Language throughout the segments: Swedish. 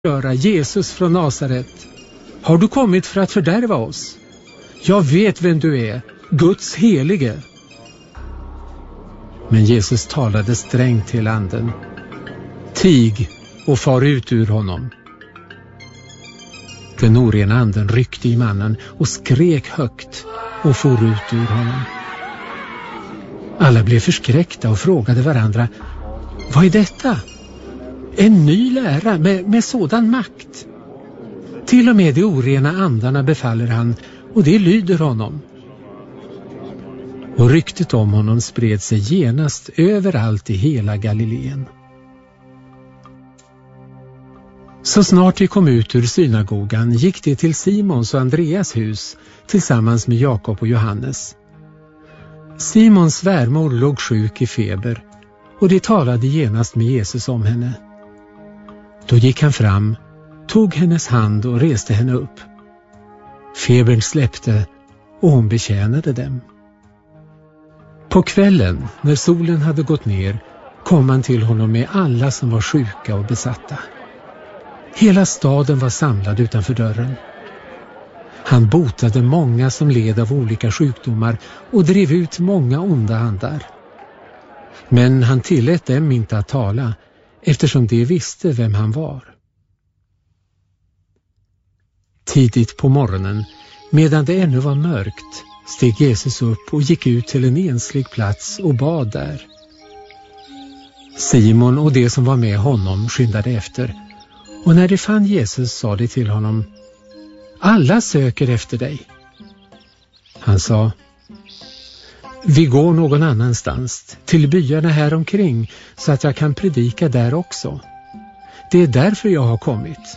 göra, Jesus från Nasaret? Har du kommit för att fördärva oss? Jag vet vem du är, Guds helige. Men Jesus talade strängt till anden. Tig och far ut ur honom. Den orena anden ryckte i mannen och skrek högt och for ut ur honom. Alla blev förskräckta och frågade varandra: vad är detta? En ny lära med sådan makt. Till och med de orena andarna befaller han, och det lyder honom. Och ryktet om honom spred sig genast överallt i hela Galileen. Så snart de kom ut ur synagogan gick de till Simons och Andreas hus tillsammans med Jakob och Johannes. Simons svärmor låg sjuk i feber, och de talade genast med Jesus om henne. Då gick han fram, tog hennes hand och reste henne upp. Febern släppte och hon betjänade dem. På kvällen, när solen hade gått ner, kom han till honom med alla som var sjuka och besatta. Hela staden var samlad utanför dörren. Han botade många som led av olika sjukdomar och drev ut många onda andar. Men han tillät dem inte att tala, eftersom de visste vem han var. Tidigt på morgonen, medan det ännu var mörkt, steg Jesus upp och gick ut till en enslig plats och bad där. Simon och de som var med honom skyndade efter, och när de fann Jesus sa de till honom: alla söker efter dig. Han sa: vi går någon annanstans, till byarna här omkring, så att jag kan predika där också. Det är därför jag har kommit.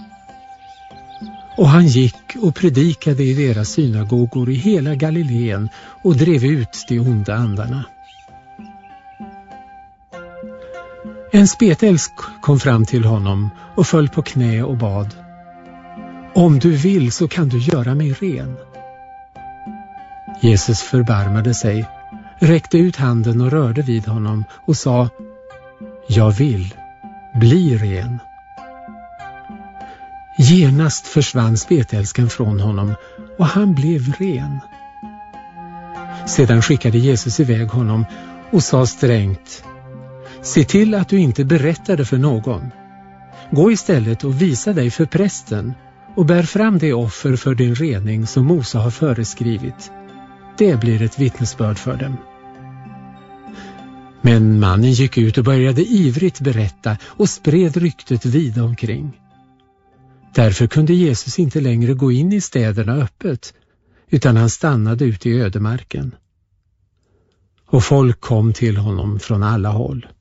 Och han gick och predikade i deras synagogor i hela Galileen och drev ut de onda andarna. En spetälsk kom fram till honom och föll på knä och bad: om du vill så kan du göra mig ren. Jesus förbarmade sig, räckte ut handen och rörde vid honom och sa: jag vill, bli ren. Genast försvann spetälskan från honom och han blev ren. Sedan skickade Jesus iväg honom och sa strängt: se till att du inte berättar det för någon. Gå istället och visa dig för prästen och bär fram det offer för din rening som Mose har föreskrivit. Det blir ett vittnesbörd för dem. Men mannen gick ut och började ivrigt berätta och spred ryktet vida omkring. Därför kunde Jesus inte längre gå in i städerna öppet, utan han stannade ute i ödemarken. Och folk kom till honom från alla håll.